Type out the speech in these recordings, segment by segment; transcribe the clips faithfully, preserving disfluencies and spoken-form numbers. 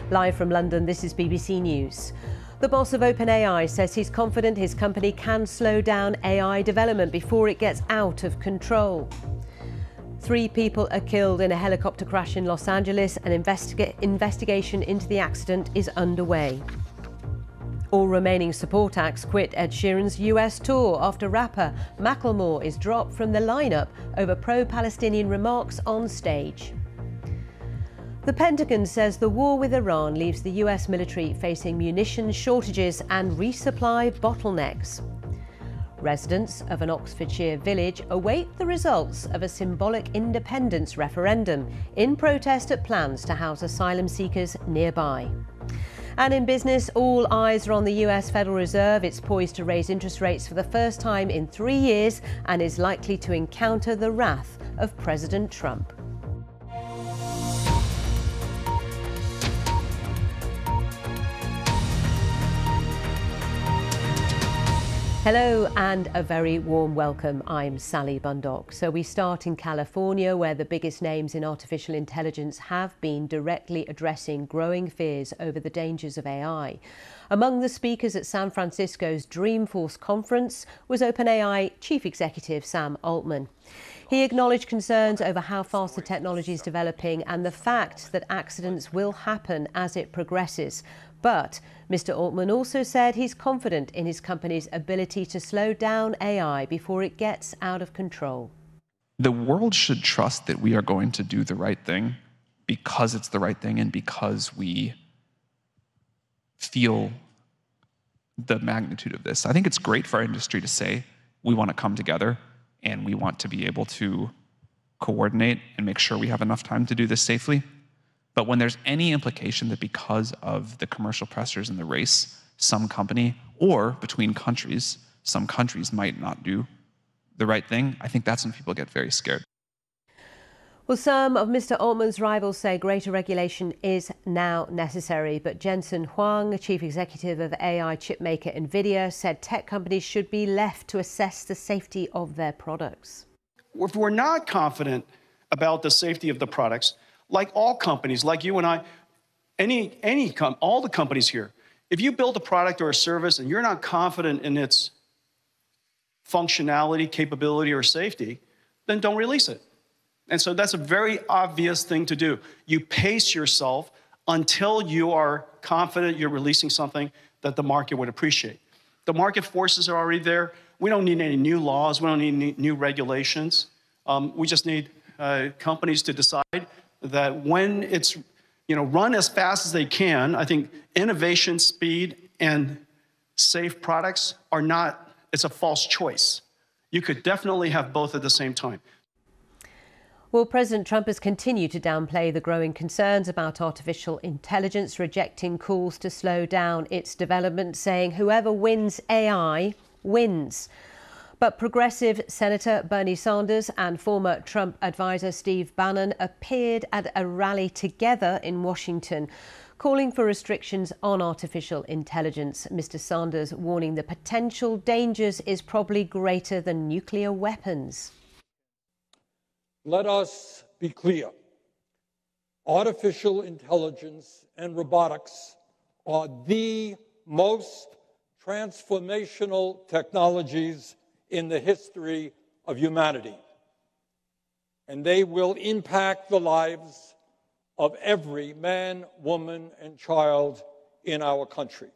Live from London, this is B B C News. The boss of OpenAI says he's confident his company can slow down A I development before it gets out of control. Three people are killed in a helicopter crash in Los Angeles. An investiga- investigation into the accident is underway. All remaining support acts quit Ed Sheeran's U S tour after rapper Macklemore is dropped from the lineup over pro-Palestinian remarks on stage. The Pentagon says the war with Iran leaves the U S military facing munitions shortages and resupply bottlenecks. Residents of an Oxfordshire village await the results of a symbolic independence referendum in protest at plans to house asylum seekers nearby. And in business, all eyes are on the U S Federal Reserve. It's poised to raise interest rates for the first time in three years and is likely to encounter the wrath of President Trump. Hello and a very warm welcome. I'm Sally Bundock. So we start in California, where the biggest names in artificial intelligence have been directly addressing growing fears over the dangers of A I. Among the speakers at San Francisco's Dreamforce conference was OpenAI Chief Executive Sam Altman. He acknowledged concerns over how fast the technology is developing and the fact that accidents will happen as it progresses. But Mister Altman also said he's confident in his company's ability to slow down A I before it gets out of control. The world should trust that we are going to do the right thing because it's the right thing and because we feel the magnitude of this. I think it's great for our industry to say we want to come together and we want to be able to coordinate and make sure we have enough time to do this safely. But when there's any implication that because of the commercial pressures in the race, some company, or between countries, some countries might not do the right thing, I think that's when people get very scared. Well, some of Mister Altman's rivals say greater regulation is now necessary, but Jensen Huang, chief executive of A I chipmaker NVIDIA, said tech companies should be left to assess the safety of their products. If we're not confident about the safety of the products, like all companies, like you and I, any, any com all the companies here, if you build a product or a service and you're not confident in its functionality, capability, or safety, then don't release it. And so that's a very obvious thing to do. You pace yourself until you are confident you're releasing something that the market would appreciate. The market forces are already there. We don't need any new laws. We don't need any new regulations. Um, we just need uh, companies to decide that when it's, you know, run as fast as they can. I think innovation, speed, and safe products are not, it's a false choice. You could definitely have both at the same time. Well, President Trump has continued to downplay the growing concerns about artificial intelligence, rejecting calls to slow down its development, saying whoever wins A I wins. But progressive Senator Bernie Sanders and former Trump advisor Steve Bannon appeared at a rally together in Washington, calling for restrictions on artificial intelligence. Mister Sanders warning the potential dangers is probably greater than nuclear weapons. Let us be clear. Artificial intelligence and robotics are the most transformational technologies in the history of humanity, and they will impact the lives of every man, woman, and child in our country.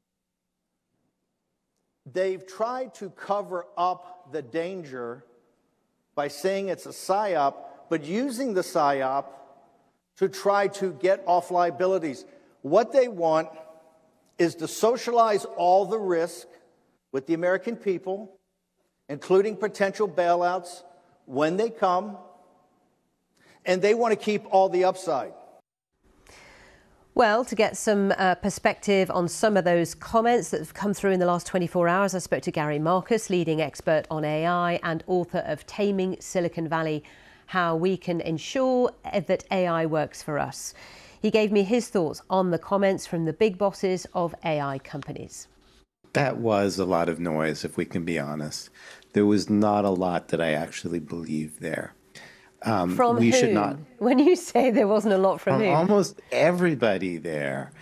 They've tried to cover up the danger by saying it's a psyop, but using the psyop to try to get off liabilities. What they want is to socialize all the risk with the American people, including potential bailouts when they come, and they want to keep all the upside. Well, to get some uh, perspective on some of those comments that have come through in the last twenty-four hours, I spoke to Gary Marcus, leading expert on A I and author of Taming Silicon Valley, How We Can Ensure That A I Works for Us. He gave me his thoughts on the comments from the big bosses of A I companies. That was a lot of noise, if we can be honest. There was not a lot that I actually believed there. Um, from we whom? should not. When you say there wasn't a lot from, From whom? almost everybody there.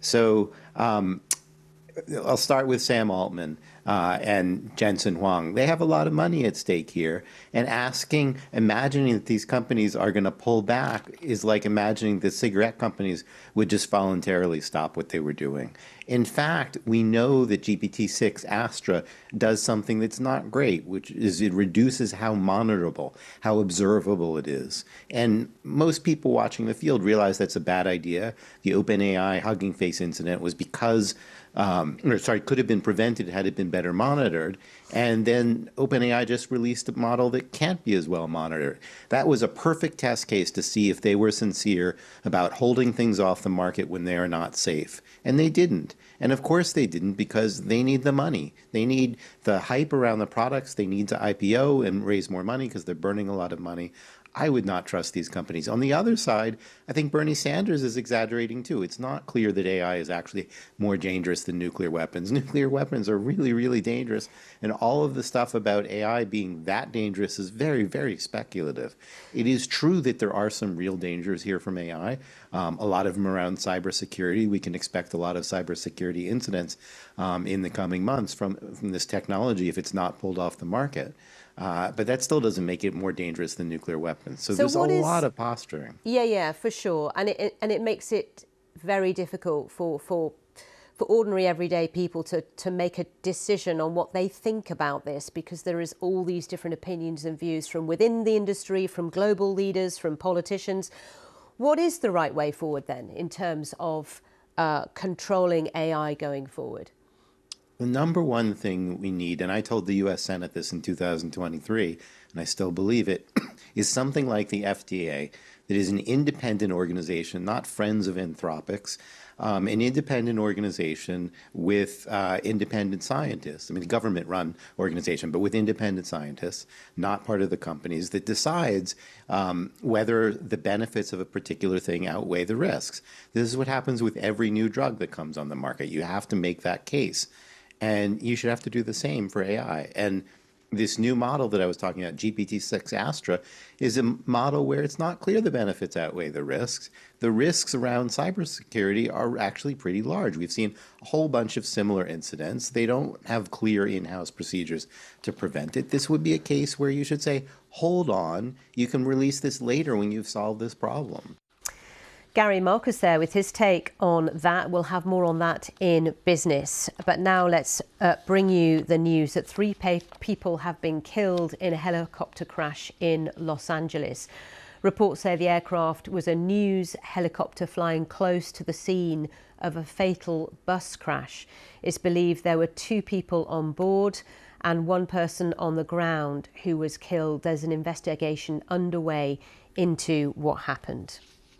So um, I'll start with Sam Altman uh, and Jensen Huang. They have a lot of money at stake here, and asking, imagining that these companies are going to pull back is like imagining that cigarette companies would just voluntarily stop what they were doing. In fact, we know that G P T six Astra does something that's not great, which is it reduces how monitorable, how observable it is. And most people watching the field realize that's a bad idea. The OpenAI Hugging Face incident was because Um, or sorry, could have been prevented had it been better monitored. And then OpenAI just released a model that can't be as well monitored. That was a perfect test case to see if they were sincere about holding things off the market when they are not safe. And they didn't. And of course they didn't, because they need the money. They need the hype around the products. They need to I P O and raise more money because they're burning a lot of money. I would not trust these companies. On the other side, I think Bernie Sanders is exaggerating too. It's not clear that A I is actually more dangerous than nuclear weapons. Nuclear weapons are really, really dangerous. And all of the stuff about A I being that dangerous is very, very speculative. It is true that there are some real dangers here from A I. Um, a lot of them around cybersecurity. We can expect a lot of cybersecurity incidents um, in the coming months from, from this technology if it's not pulled off the market. Uh, but that still doesn't make it more dangerous than nuclear weapons. So, So there's a what is- lot of posturing. Yeah, yeah, for sure, and it, it and it makes it very difficult for for for ordinary everyday people to to make a decision on what they think about this, because there is all these different opinions and views from within the industry, from global leaders, from politicians. What is the right way forward then in terms of uh, controlling A I going forward? The number one thing we need, and I told the U S Senate this in two thousand twenty-three, and I still believe it, is something like the F D A that is an independent organization, not Friends of Anthropics, um, an independent organization with uh, independent scientists. I mean, a government-run organization, but with independent scientists, not part of the companies, that decides um, whether the benefits of a particular thing outweigh the risks. This is what happens with every new drug that comes on the market. You have to make that case. And you should have to do the same for A I. And this new model that I was talking about, G P T six Astra, is a model where it's not clear the benefits outweigh the risks. The risks around cybersecurity are actually pretty large. We've seen a whole bunch of similar incidents. They don't have clear in-house procedures to prevent it. This would be a case where you should say, hold on, you can release this later when you've solved this problem. Gary Marcus there with his take on that. We'll have more on that in business. But now let's uh, bring you the news that three people have been killed in a helicopter crash in Los Angeles. Reports say the aircraft was a news helicopter flying close to the scene of a fatal bus crash. It's believed there were two people on board and one person on the ground who was killed. There's an investigation underway into what happened.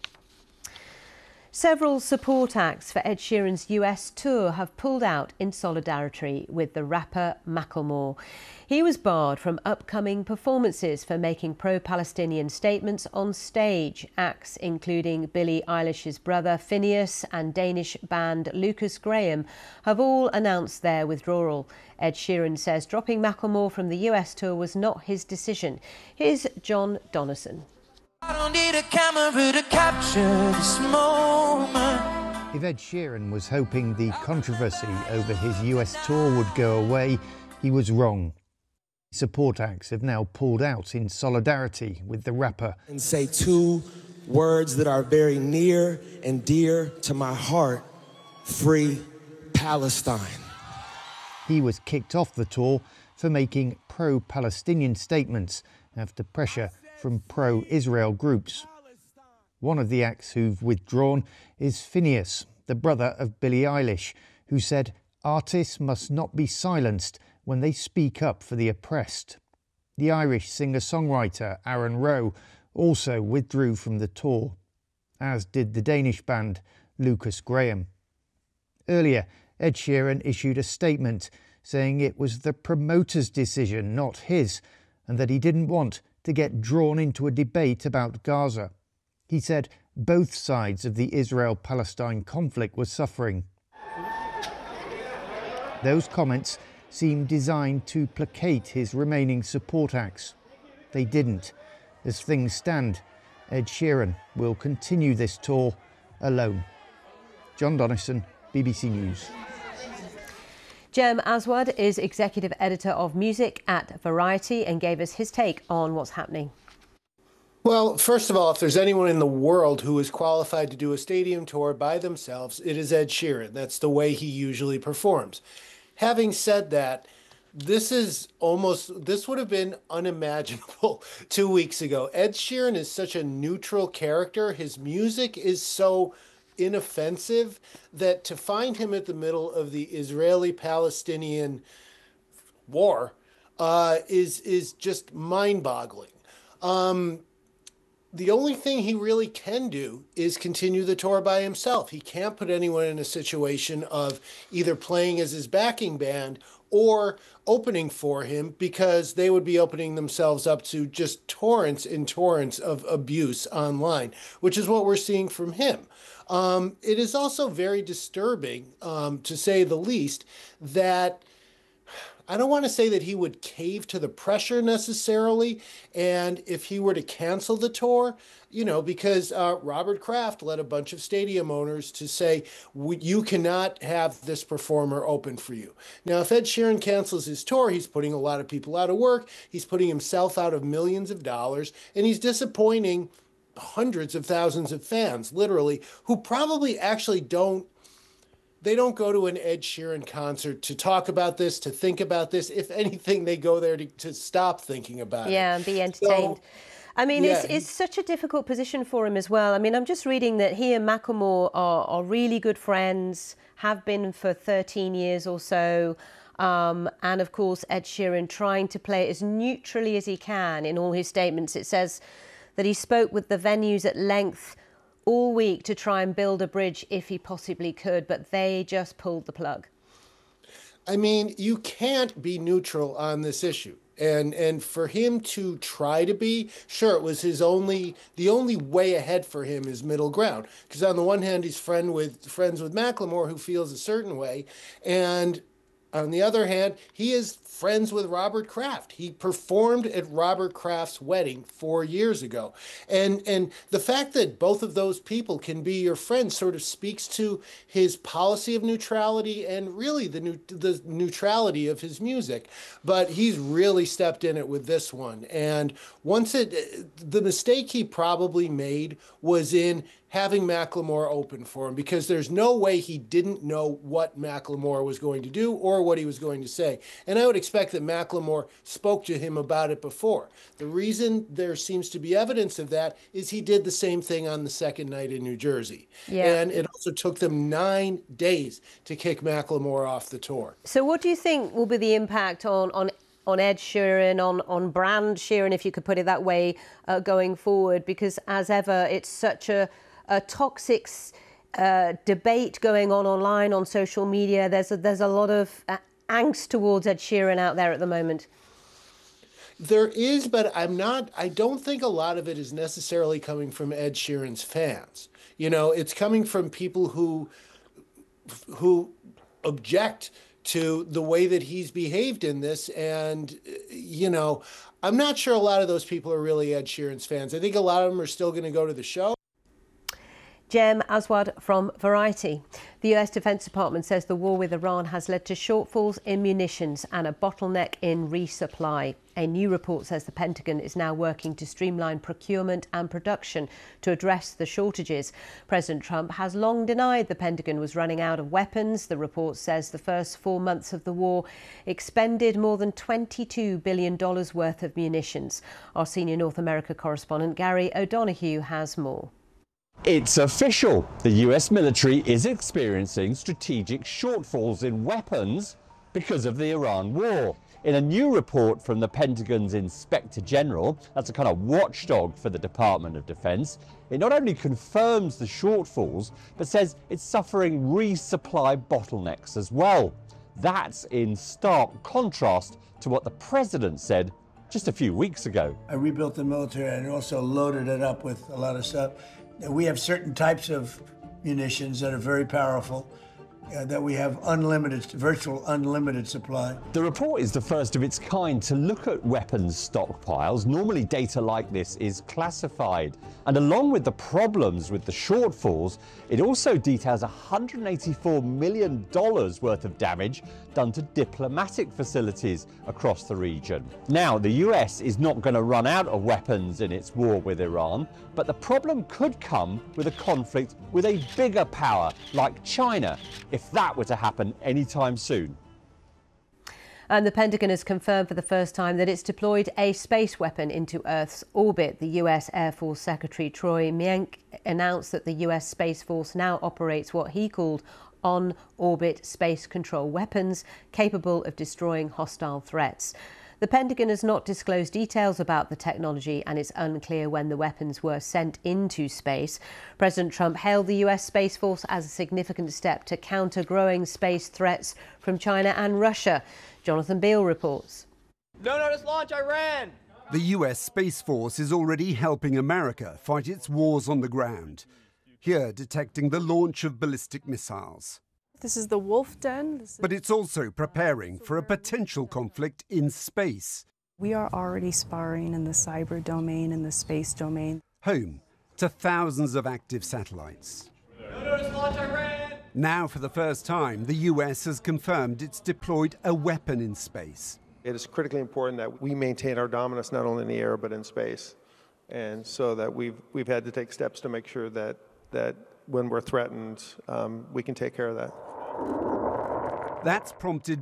Several support acts for Ed Sheeran's U S tour have pulled out in solidarity with the rapper Macklemore. He was barred from upcoming performances for making pro-Palestinian statements on stage. Acts including Billie Eilish's brother Finneas and Danish band Lucas Graham have all announced their withdrawal. Ed Sheeran says dropping Macklemore from the U S tour was not his decision. Here's John Donnison. I don't need a camera to capture this moment. If Ed Sheeran was hoping the controversy over his U S tour would go away, he was wrong. Support acts have now pulled out in solidarity with the rapper. And say two words that are very near and dear to my heart: free Palestine. He was kicked off the tour for making pro-Palestinian statements after pressure from pro-Israel groups. One of the acts who've withdrawn is Finneas, the brother of Billie Eilish, who said artists must not be silenced when they speak up for the oppressed. The Irish singer-songwriter Aaron Rowe also withdrew from the tour, as did the Danish band Lucas Graham. Earlier, Ed Sheeran issued a statement saying it was the promoter's decision, not his, and that he didn't want to get drawn into a debate about Gaza. He said both sides of the Israel-Palestine conflict were suffering. Those comments seemed designed to placate his remaining support acts. They didn't. As things stand, Ed Sheeran will continue this tour alone. John Donnison, B B C News. Jem Aswad is executive editor of music at Variety and gave us his take on what's happening. Well, first of all, if there's anyone in the world who is qualified to do a stadium tour by themselves, it is Ed Sheeran. That's the way he usually performs. Having said that, this is almost, this would have been unimaginable two weeks ago. Ed Sheeran is such a neutral character. His music is so inoffensive that to find him at the middle of the Israeli-Palestinian war uh, is, is just mind-boggling. Um, The only thing he really can do is continue the tour by himself. He can't put anyone in a situation of either playing as his backing band or opening for him, because they would be opening themselves up to just torrents and torrents of abuse online, which is what we're seeing from him. Um, it is also very disturbing, um, to say the least, that I don't want to say that he would cave to the pressure necessarily, and if he were to cancel the tour, you know, because uh, Robert Kraft led a bunch of stadium owners to say, you cannot have this performer open for you. Now, if Ed Sheeran cancels his tour, he's putting a lot of people out of work, he's putting himself out of millions of dollars, and he's disappointing hundreds of thousands of fans, literally, who probably actually don't They don't go to an Ed Sheeran concert to talk about this, to think about this. If anything, they go there to, to stop thinking about yeah, it. Yeah, and be entertained. So, I mean, yeah. it's, it's such a difficult position for him as well. I mean, I'm just reading that he and Macklemore are, are really good friends, have been for thirteen years or so. Um, and of course, Ed Sheeran trying to play as neutrally as he can in all his statements. It says that he spoke with the venues at length all week to try and build a bridge if he possibly could, but they just pulled the plug. I mean, you can't be neutral on this issue. And and for him to try to be, sure, it was his only, the only way ahead for him is middle ground. Because on the one hand, he's friend with friends with Macklemore, who feels a certain way. And on the other hand, he is friends with Robert Kraft. He performed at Robert Kraft's wedding four years ago. And and the fact that both of those people can be your friends sort of speaks to his policy of neutrality and really the new, the neutrality of his music. But he's really stepped in it with this one. And once it, the mistake he probably made was in having Macklemore open for him, because there's no way he didn't know what Macklemore was going to do or what he was going to say. And I would expect that Macklemore spoke to him about it before. The reason there seems to be evidence of that is he did the same thing on the second night in New Jersey. Yeah. And it also took them nine days to kick Macklemore off the tour. So what do you think will be the impact on, on on Ed Sheeran, on, on brand Sheeran, if you could put it that way, uh, going forward? Because as ever, it's such a a toxic uh, debate going on online, on social media. There's a, there's a lot of uh, angst towards Ed Sheeran out there at the moment. There is, but I'm not, I don't think a lot of it is necessarily coming from Ed Sheeran's fans. You know, it's coming from people who, who object to the way that he's behaved in this. And, you know, I'm not sure a lot of those people are really Ed Sheeran's fans. I think a lot of them are still going to go to the show. Jem Aswad from Variety. The U S Defense Department says the war with Iran has led to shortfalls in munitions and a bottleneck in resupply. A new report says the Pentagon is now working to streamline procurement and production to address the shortages. President Trump has long denied the Pentagon was running out of weapons. The report says the first four months of the war expended more than twenty-two billion dollars worth of munitions. Our senior North America correspondent Gary O'Donoghue has more. It's official. The U S military is experiencing strategic shortfalls in weapons because of the Iran war. In a new report from the Pentagon's Inspector General, that's a kind of watchdog for the Department of Defense, it not only confirms the shortfalls, but says it's suffering resupply bottlenecks as well. That's in stark contrast to what the president said just a few weeks ago. I rebuilt the military and also loaded it up with a lot of stuff. We have certain types of munitions that are very powerful, uh, that we have unlimited, virtual unlimited supply. The report is the first of its kind to look at weapons stockpiles. Normally data like this is classified. And along with the problems with the shortfalls, it also details one hundred eighty-four million dollars worth of damage done to diplomatic facilities across the region. Now, the U S is not going to run out of weapons in its war with Iran, but the problem could come with a conflict with a bigger power like China, if that were to happen anytime soon. And the Pentagon has confirmed for the first time that it's deployed a space weapon into Earth's orbit. The U S Air Force Secretary Troy Mienk announced that the U S Space Force now operates what he called on-orbit space control weapons capable of destroying hostile threats. The Pentagon has not disclosed details about the technology, and it's unclear when the weapons were sent into space. President Trump hailed the U S Space Force as a significant step to counter growing space threats from China and Russia. Jonathan Beale reports. No notice launch, Iran! The U S Space Force is already helping America fight its wars on the ground. Here, detecting the launch of ballistic missiles. This is the Wolf Den. This is... But it's also preparing for a potential conflict in space. We are already sparring in the cyber domain and the space domain. Home to thousands of active satellites. No notice launch, Iran! Now, for the first time, the U S has confirmed it's deployed a weapon in space. It is critically important that we maintain our dominance not only in the air but in space. And so that we've, we've had to take steps to make sure that, that when we're threatened, um, we can take care of that. That's prompted